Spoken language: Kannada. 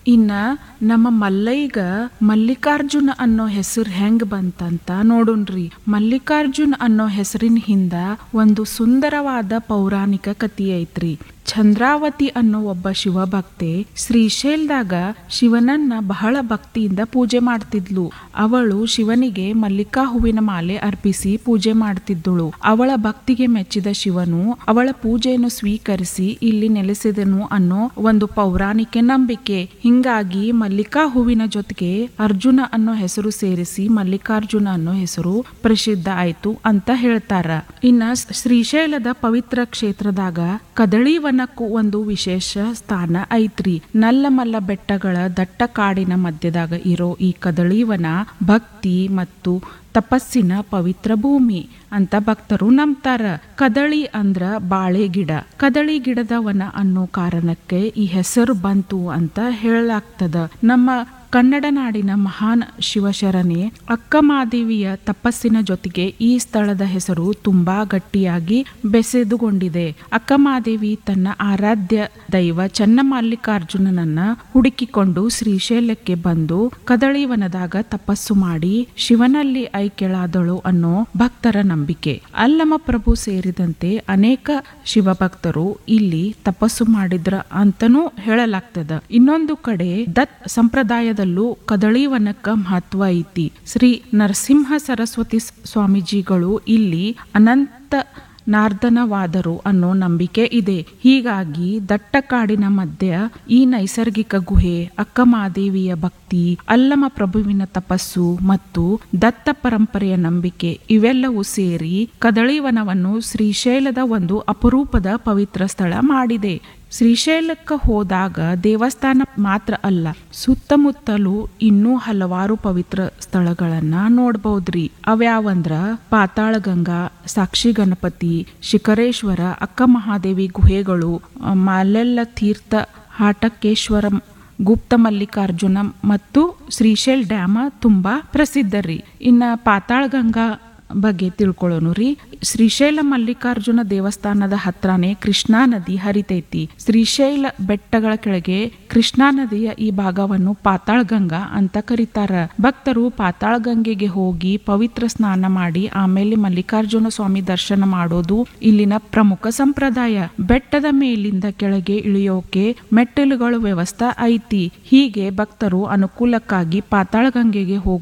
ಇನ್ನ ನಮ್ಮ ಮಲ್ಲಯ್ಯಗ ಮಲ್ಲಿಕಾರ್ಜುನ ಅನ್ನೋ ಹೆಸರು ಹೆಂಗ್ ಬಂತಂತ ನೋಡುಣ್ರಿ. ಮಲ್ಲಿಕಾರ್ಜುನ್ ಅನ್ನೋ ಹೆಸರಿನ ಹಿಂದ ಒಂದು ಸುಂದರವಾದ ಪೌರಾಣಿಕ ಕಥೆ ಐತ್ರಿ. ಚಂದ್ರಾವತಿ ಅನ್ನೋ ಒಬ್ಬ ಶಿವಭಕ್ತೆ ಶ್ರೀಶೈಲದಾಗ ಶಿವನನ್ನ ಬಹಳ ಭಕ್ತಿಯಿಂದ ಪೂಜೆ ಮಾಡ್ತಿದ್ಲು. ಅವಳು ಶಿವನಿಗೆ ಮಲ್ಲಿಕಾ ಹೂವಿನ ಮಾಲೆ ಅರ್ಪಿಸಿ ಪೂಜೆ ಮಾಡ್ತಿದ್ದಳು. ಅವಳ ಭಕ್ತಿಗೆ ಮೆಚ್ಚಿದ ಶಿವನು ಅವಳ ಪೂಜೆಯನ್ನು ಸ್ವೀಕರಿಸಿ ಇಲ್ಲಿ ನೆಲೆಸಿದನು ಅನ್ನೋ ಒಂದು ಪೌರಾಣಿಕ ನಂಬಿಕೆ. ಹಿಂಗಾಗಿ ಮಲ್ಲಿಕಾ ಹೂವಿನ ಜೊತೆಗೆ ಅರ್ಜುನ ಅನ್ನೋ ಹೆಸರು ಸೇರಿಸಿ ಮಲ್ಲಿಕಾರ್ಜುನ ಅನ್ನೋ ಹೆಸರು ಪ್ರಸಿದ್ಧ ಆಯ್ತು ಅಂತ ಹೇಳ್ತಾರ. ಇನ್ನ ಶ್ರೀಶೈಲದ ಪವಿತ್ರ ಕ್ಷೇತ್ರದಾಗ ಕದಳಿವನಕ್ಕೂ ಒಂದು ವಿಶೇಷ ಸ್ಥಾನ ಐತ್ರಿ. ನಲ್ಲಮಲ್ಲ ಬೆಟ್ಟಗಳ ದಟ್ಟ ಕಾಡಿನ ಮಧ್ಯದಾಗ ಇರೋ ಈ ಕದಳಿವನ ಭಕ್ತಿ ಮತ್ತು ತಪಸ್ಸಿನ ಪವಿತ್ರ ಭೂಮಿ ಅಂತ ಭಕ್ತರು ನಂಬ್ತಾರ. ಕದಳಿ ಅಂದ್ರ ಬಾಳೆ ಗಿಡ. ಕದಳಿ ಗಿಡದ ವನ ಅನ್ನೋ ಕಾರಣಕ್ಕೆ ಈ ಹೆಸರು ಬಂತು ಅಂತ ಹೇಳಲಾಗ್ತದ. ನಮ್ಮ ಕನ್ನಡ ನಾಡಿನ ಮಹಾನ್ ಶಿವಶರಣೆ ಅಕ್ಕಮಹಾದೇವಿಯ ತಪಸ್ಸಿನ ಜೊತೆಗೆ ಈ ಸ್ಥಳದ ಹೆಸರು ತುಂಬಾ ಗಟ್ಟಿಯಾಗಿ ಬೆಸೆದುಕೊಂಡಿದೆ. ಅಕ್ಕಮಹಾದೇವಿ ತನ್ನ ಆರಾಧ್ಯ ದೈವ ಚನ್ನಮಲ್ಲಿಕಾರ್ಜುನನನ್ನ ಹುಡುಕಿಕೊಂಡು ಶ್ರೀಶೈಲಕ್ಕೆ ಬಂದು ಕದಳಿವನದಾಗ ತಪಸ್ಸು ಮಾಡಿ ಶಿವನಲ್ಲಿ ಐಕ್ಯಳಾದಳು ಅನ್ನೋ ಭಕ್ತರ ನಂಬಿಕೆ. ಅಲ್ಲಮ ಪ್ರಭು ಸೇರಿದಂತೆ ಅನೇಕ ಶಿವಭಕ್ತರು ಇಲ್ಲಿ ತಪಸ್ಸು ಮಾಡಿದ್ರ ಅಂತನೂ ಹೇಳಲಾಗ್ತದ. ಇನ್ನೊಂದು ಕಡೆ ದತ್ ಸಂಪ್ರದಾಯದ ಕದಳಿವನಕ್ಕ ಮಹತ್ವ ಐತಿ. ಶ್ರೀ ನರಸಿಂಹ ಸರಸ್ವತಿ ಸ್ವಾಮೀಜಿಗಳು ಇಲ್ಲಿ ಅನಂತ ನಾರ್ದನವಾದರು ಅನ್ನೋ ನಂಬಿಕೆ ಇದೆ. ಹೀಗಾಗಿ ದಟ್ಟ ಕಾಡಿನ ಮಧ್ಯ ಈ ನೈಸರ್ಗಿಕ ಗುಹೆ, ಅಕ್ಕಮಹಾದೇವಿಯ ಭಕ್ತಿ, ಅಲ್ಲಮ ಪ್ರಭುವಿನ ತಪಸ್ಸು ಮತ್ತು ದತ್ತ ಪರಂಪರೆಯ ನಂಬಿಕೆ ಇವೆಲ್ಲವೂ ಸೇರಿ ಕದಳಿವನವನ್ನು ಶ್ರೀಶೈಲದ ಒಂದು ಅಪರೂಪದ ಪವಿತ್ರ ಸ್ಥಳ ಮಾಡಿದೆ. ಶ್ರೀಶೈಲಕ್ಕೆ ಹೋದಾಗ ದೇವಸ್ಥಾನ ಮಾತ್ರ ಅಲ್ಲ, ಸುತ್ತಮುತ್ತಲೂ ಇನ್ನೂ ಹಲವಾರು ಪವಿತ್ರ ಸ್ಥಳಗಳನ್ನ ನೋಡ್ಬಹುದ್ರಿ. ಅವ್ಯಾವಂದ್ರ ಪಾತಾಳ ಗಂಗಾ, ಸಾಕ್ಷಿ ಗಣಪತಿ, ಶಿಖರೇಶ್ವರ, ಅಕ್ಕಮಹಾದೇವಿ ಗುಹೆಗಳು, ಮಾಲೆಲ್ಲ ತೀರ್ಥ, ಹಾಟಕೇಶ್ವರ, ಗುಪ್ತ ಮಲ್ಲಿಕಾರ್ಜುನ ಮತ್ತು ಶ್ರೀಶೈಲ್ ಡ್ಯಾಮ್ ತುಂಬಾ ಪ್ರಸಿದ್ಧ ರೀ. ಇನ್ನ ಪಾತಾಳ ಗಂಗಾ ಬಗ್ಗೆ ತಿಳ್ಕೊಳ್ಳೋನು ರೀ. ಶ್ರೀಶೈಲ ಮಲ್ಲಿಕಾರ್ಜುನ ದೇವಸ್ಥಾನದ ಹತ್ರನೇ ಕೃಷ್ಣಾ ನದಿ ಹರಿತೈತಿ. ಶ್ರೀಶೈಲ ಬೆಟ್ಟಗಳ ಕೆಳಗೆ ಕೃಷ್ಣಾ ನದಿಯ ಈ ಭಾಗವನ್ನು ಪಾತಾಳ ಗಂಗಾ ಅಂತ ಕರೀತಾರ. ಭಕ್ತರು ಪಾತಾಳ ಗಂಗೆಗೆ ಹೋಗಿ ಪವಿತ್ರ ಸ್ನಾನ ಮಾಡಿ ಆಮೇಲೆ ಮಲ್ಲಿಕಾರ್ಜುನ ಸ್ವಾಮಿ ದರ್ಶನ ಮಾಡೋದು ಇಲ್ಲಿನ ಪ್ರಮುಖ ಸಂಪ್ರದಾಯ. ಬೆಟ್ಟದ ಮೇಲಿಂದ ಕೆಳಗೆ ಇಳಿಯೋಕೆ ಮೆಟ್ಟಿಲುಗಳ ವ್ಯವಸ್ಥೆ ಐತಿ. ಹೀಗೆ ಭಕ್ತರು ಅನುಕೂಲಕ್ಕಾಗಿ ಪಾತಾಳ ಗಂಗೆಗೆ ಹೋಗುವ